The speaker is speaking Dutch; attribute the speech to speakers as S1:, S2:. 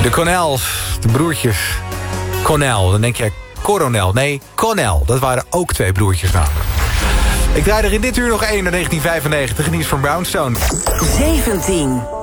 S1: De Cornels, de broertjes. Cornel, dan denk je Coronel. Nee, Cornel. Dat waren ook 2 broertjes namelijk. Ik draai er in dit uur nog 1 naar 1995. Geniet van Brownstone.
S2: 17.